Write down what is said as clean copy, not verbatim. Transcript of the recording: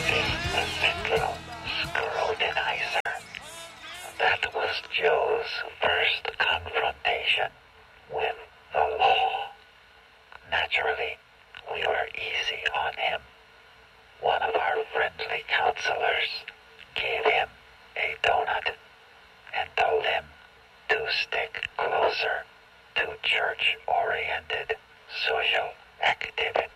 the Central Scrutinizer. That was Joe's first confrontation with the law. Naturally, we were easy on him. One of our friendly counselors gave him a donut and told him to stick closer to church-oriented social activities.